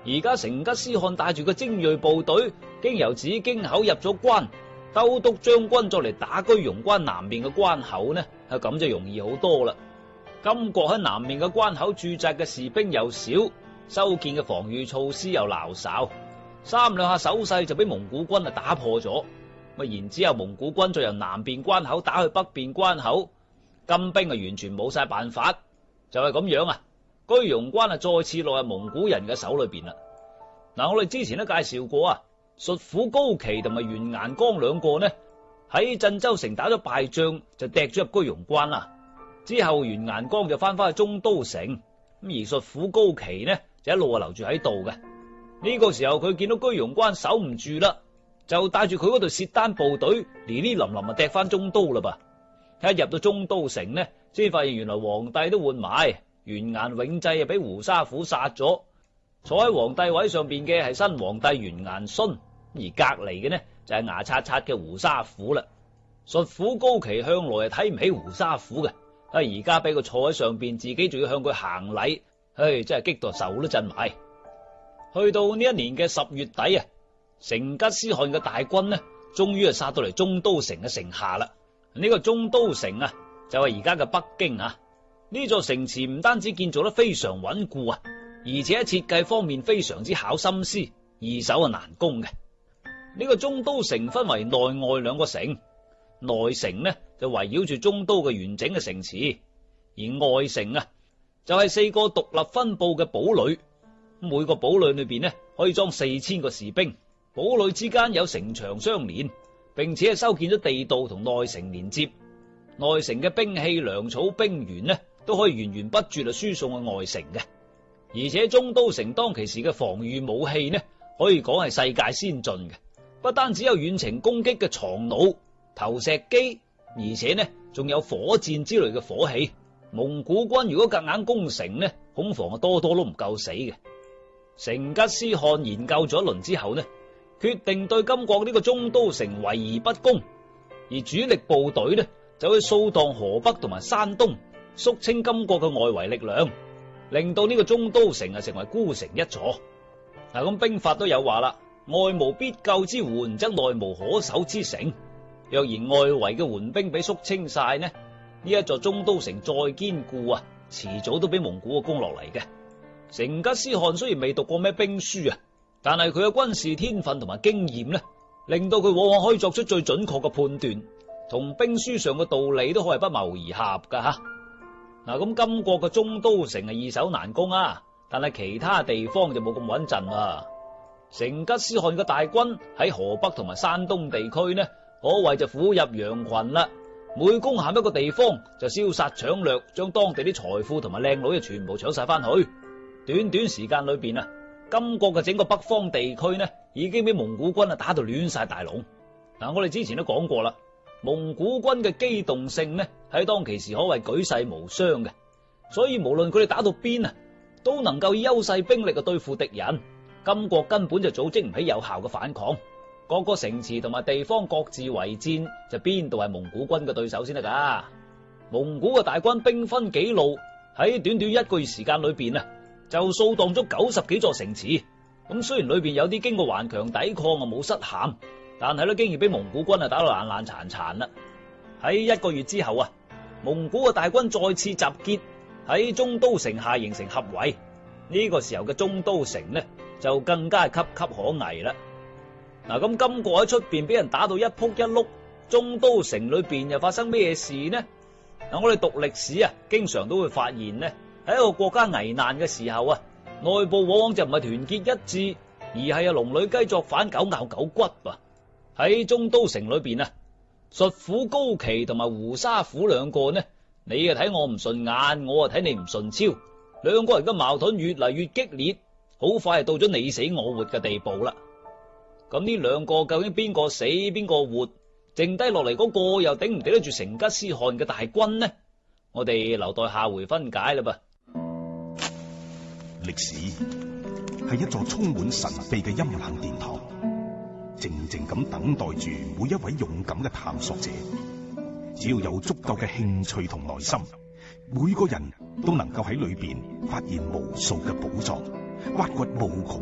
而家成吉思汗帶住個精銳部隊，經由紫荊口入咗關，都督將軍再嚟打居庸關南面嘅關口呢，咁就容易好多啦。金國喺南面嘅關口駐紮嘅士兵又少，修建嘅防禦措施又鬧哨，三兩下手勢就俾蒙古軍打破咗。然之後蒙古軍再由南邊關口打去北邊關口，金兵完全冇晒辦法，就係咁樣啊。居庸關再次落入蒙古人嘅手裏邊啦。我哋之前都介紹過啊，術府高琪同埋完顏光兩個呢喺鎮州城打咗敗仗，就趯咗入居庸關啦。之後完顏光就翻返去中都城，而術府高琪呢就一路留住喺度嘅。呢個時候佢見到居庸關守唔住啦，就帶住佢嗰隊契丹部隊哩哩冧冧趯翻中都啦噃。一入到中都城呢，先發現原來皇帝都換埋，完顏永濟俾胡沙虎殺咗。坐喺皇帝位上邊嘅係新皇帝完顏勳，而隔籬嘅呢就係牙刷刷嘅胡沙虎啦。術府高琪向來係睇唔起胡沙虎嘅，而家俾佢坐喺上邊，自己仲要向佢行禮，真係激到手都震埋。去到呢一年嘅10月底啊，成吉思汗嘅大軍呢，終於係殺到嚟中都城嘅城下啦。呢個中都城啊，就係而家嘅北京啊。呢座城池唔單止建造得非常穩固啊，而且喺設計方面非常之考心思，易守難攻嘅。呢個中都城分為內外兩個城，內城呢就圍繞住中都嘅完整嘅城池，而外城啊就係4個獨立分布嘅堡壘，每個堡壘裏邊呢可以裝4000個士兵，堡壘之間有城牆相連，並且係修建咗地道同內城連接。內城嘅兵器、糧草、兵員呢都可以源源不絕輸送去外城嘅。而且中都城當其時嘅防禦武器呢，可以講係世界先進嘅，不單止有遠程攻擊嘅床弩、投石機，而且呢仲有火箭之類嘅火器。蒙古軍如果夾硬攻城呢，恐防多多都唔夠死嘅。成吉思汗研究咗一輪之後呢，決定對金國呢個中都城圍而不攻，而主力部隊呢就去掃蕩河北同埋山東，肅清金國嘅外圍力量，令到呢個中都城成為孤城一座。咁兵法都有話啦，外無必救之援，則內無可守之城。若然外圍嘅援兵俾肅清晒呢，呢一座中都城再堅固啊，遲早都俾蒙古攻落嚟嘅。成吉思汗雖然未讀過咩兵書啊，但係佢嘅軍事天分同埋經驗呢，令到佢往往可以作出最準確嘅判斷，同兵書上嘅道理都可係不謀而合噶吓。咁金國嘅中都城係易守難攻啊，但係其他地方就冇咁穩陣啦。成吉思汗嘅大軍喺河北同埋山東地區呢，可謂就虎入羊群啦。每攻陷一個地方就燒殺搶掠，將當地啲財富同埋靚女全部搶晒翻去。短短時間裏邊啊，金國嘅整個北方地區呢，已經俾蒙古軍打到亂晒大龍。我哋之前都講過啦，蒙古軍嘅機動性呢，喺當其時可謂舉世無雙嘅，所以無論佢哋打到邊啊，都能夠以優勢兵力對付敵人。金國根本就組織唔起有效嘅反抗，各個城池同埋地方各自為戰，就邊度係蒙古軍嘅對手先得噶？蒙古嘅大軍兵分幾路，喺短短1個月時間裏邊啊，就掃蕩咗90幾座城池。咁雖然裏邊有啲經過頑強抵抗冇失陷，但係都經已俾蒙古軍打到爛爛殘殘啦。喺1個月之後啊，蒙古嘅大軍再次集結喺中都城下形成合圍。呢個時候嘅中都城呢，就更加係岌岌可危啦。咁金國喺出邊俾人打到一仆一碌，中都城裏邊又發生咩事呢？我哋讀歷史啊，經常都會發現呢，喺一個國家危難嘅時候啊，內部往往就唔係團結一致，而係龍女雞作反，狗咬狗骨啊。喺中都城裏邊啊，術府高琪同埋胡沙虎兩個呢，你啊睇我唔順眼，我啊睇你唔順超，兩個人嘅矛盾越嚟越激烈，好快係到咗你死我活嘅地步啦。咁呢兩個究竟邊個死邊個活，剩低落嚟嗰個又頂唔頂得住成吉思汗嘅大軍呢？我哋留待下回分解啦噃。 歷史係一座充滿神秘嘅陰冷殿堂，靜靜咁等待住每一位勇敢嘅探索者。只要有足夠嘅興趣同耐心，每個人都能夠喺裏邊發現無數嘅寶藏，挖掘無窮